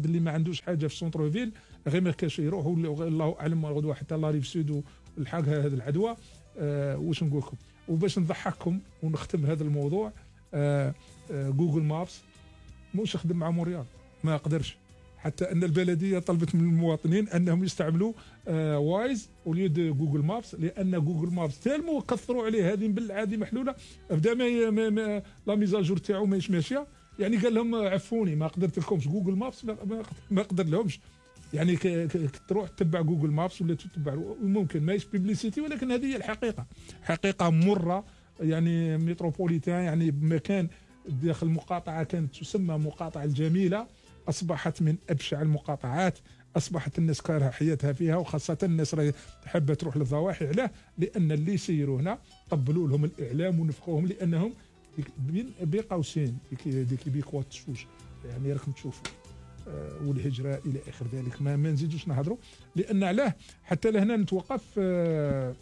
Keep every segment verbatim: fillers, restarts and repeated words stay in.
الفرد اللي ما عندوش حاجه في سونتر فيل غير ما كاش يروح الله اعلم غدوه حتى لا ريف سود والحاق هذه العدوى. آه واش نقول لكم وباش نضحككم ونختم هذا الموضوع. آه آه جوجل مابس مش يخدم مع مونريال، ما قدرش، حتى ان البلديه طلبت من المواطنين انهم يستعملوا آه وايز وليد جوجل مابس، لان جوجل مابس تالمو كثروا عليه هذه بالله هذه محلوله بدا ما, ما, ما لا ميزاجور تاعو ماهيش ماشيه. يعني قال لهم عفوني ما قدرت لكمش جوجل مابس، ما, ما قدر لهمش. يعني تروح تتبع جوجل مابس ولا تتبع ممكن ماهيش بيبليسيتي، ولكن هذه هي الحقيقه، حقيقه مره. يعني متروبوليتان يعني مكان داخل المقاطعه كانت تسمى مقاطعه الجميله، اصبحت من ابشع المقاطعات، اصبحت الناس كارهه حياتها فيها، وخاصه الناس راهي تحب تروح للضواحي. علاه؟ لان اللي يسيروا هنا طبلوا لهم الاعلام ونفخوهم، لانهم بين قوسين ديك بيكوا تشوش يعني راكم تشوفوا آه والهجره الى اخر ذلك. ما, ما نزيدوش نهضروا، لان علاه حتى لهنا نتوقف آه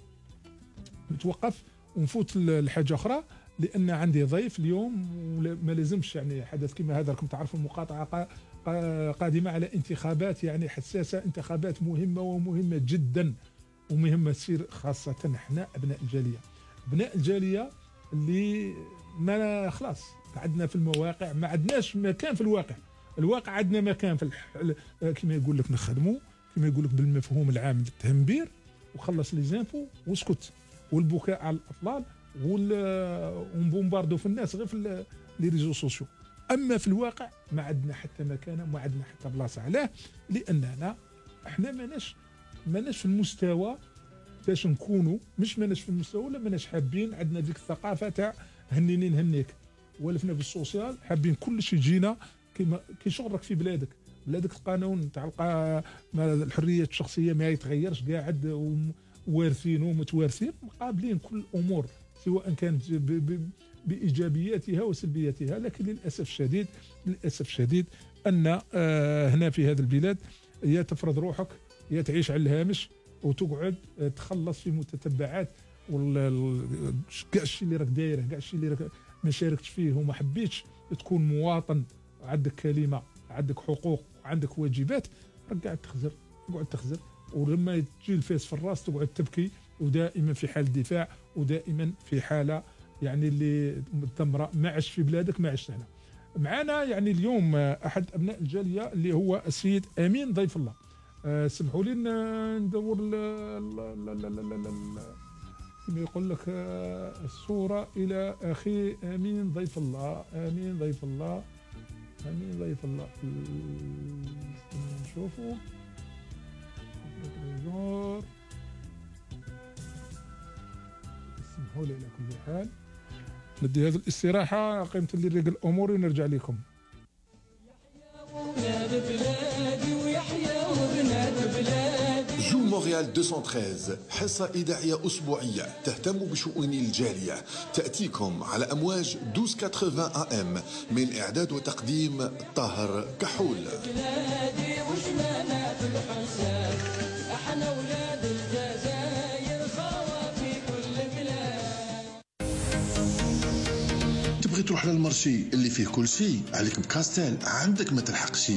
نتوقف ونفوت لحاجه اخرى، لان عندي ضيف اليوم ما لازمش يعني حدث كما هذا. راكم تعرفوا المقاطعه قادمه على انتخابات يعني حساسه، انتخابات مهمه ومهمه جدا ومهمه تصير خاصه احنا ابناء الجاليه، ابناء الجاليه اللي ما خلاص قعدنا في المواقع، ما عندناش مكان في الواقع. الواقع عندنا مكان في الح... كما يقول لك نخدموا، كما يقول لك بالمفهوم العام التهمبير وخلص لي زانفو واسكت، والبكاء على الاطلال ونبومباردو في الناس غير في لي ريزو سوسيو. اما في الواقع ما عندنا حتى مكانه، ما عندنا حتى بلاصه. علاه؟ لاننا احنا ماناش ماناش في المستوى باش نكونوا، مش ماناش في المستوى ولا ماناش حابين. عندنا ديك الثقافه تاع هنيني نهنيك، ولفنا في السوسيال حابين كل شيء يجينا كيما كي شغلك في بلادك. بلادك القانون تاع الحريه الشخصيه ما يتغيرش، قاعد وارثين ومتوارثين مقابلين كل الامور سواء كانت بايجابياتها وسلبياتها. لكن للاسف الشديد للاسف الشديد ان آه هنا في هذا البلاد يا تفرض روحك يا تعيش على الهامش وتقعد تخلص في متتبعات كاع الشيء اللي راك دايره، كاع الشيء اللي راك ما شاركتش فيه وما حبيتش تكون مواطن، عندك كلمه، عندك حقوق وعندك واجبات، راك قاعد تخزر تقعد تخزر. ولما تجي الفاس في الراس تقعد تبكي، ودائما في حال دفاع، ودائما في حاله يعني اللي مدمره. ما عشت في بلادك ما عشت هنا. معنا يعني اليوم احد ابناء الجاليه اللي هو السيد امين ضيف الله. أه سمحوا لي ندور كما يقول لك الصوره الى اخي امين ضيف الله. امين ضيف الله امين ضيف الله نشوفوا زور. اسمحوا لي على كل حال ندي هذه الاستراحه قيمه لي رجل الامور ونرجع لكم. جو مونريال مئتين وثلاثة عشر حصة إذاعية أسبوعية تهتم بشؤون الجالية، تأتيكم على أمواج اثنا عشر ثمانين إيه إم من إعداد وتقديم طاهر كحول. تبغي تروح للمرشي اللي فيه كل شيء؟ عليك بكاستيل، عندك ما تلحقش.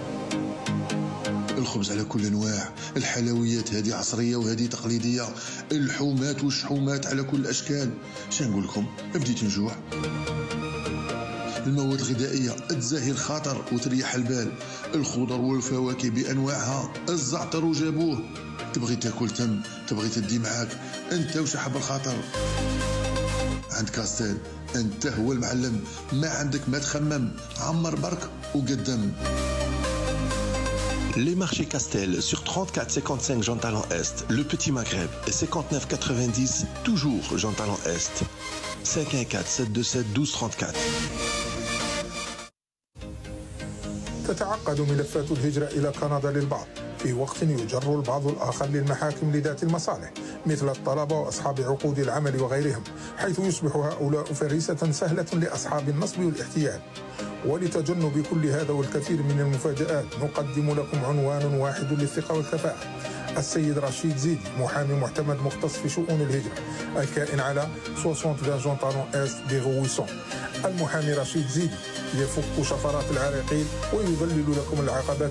الخبز على كل انواع، الحلويات هذه عصريه وهذه تقليديه، الحومات والشحومات على كل الاشكال. شنو نقول لكم؟ بديت نجوع. المواد الغذائيه تزاهي الخاطر وتريح البال، الخضر والفواكه بانواعها، الزعتر وجابوه. تبغي تاكل تم، تبغي تدي معاك انت وشحب الخاطر. عند كاستيل انت هو المعلم، ما عندك ما تخمم، عمر برك وقدم. Les marchés Castel sur trente-quatre cinquante-cinq Jean Talent Est, le Petit Maghreb et cinquante-neuf quatre-vingt-dix toujours Jean Talent Est. cinq un quatre sept deux sept douze trente-quatre. تتعقد ملفات الهجرة إلى كندا للبعض في وقت يجر البعض الآخر للمحاكم لذات المصالح مثل الطلبة وأصحاب عقود العمل وغيرهم، حيث يصبح هؤلاء فريسة سهلة لأصحاب النصب والاحتيال. ولتجنب كل هذا والكثير من المفاجآت نقدم لكم عنوان واحد للثقة والكفاءة. السيد رشيد زيدي، محامي معتمد مختص في شؤون الهجرة، الكائن على ستين جون طالون إست دي غويسون. المحامي رشيد زيدي يفك شفرات العراقيل ويذلل لكم العقبات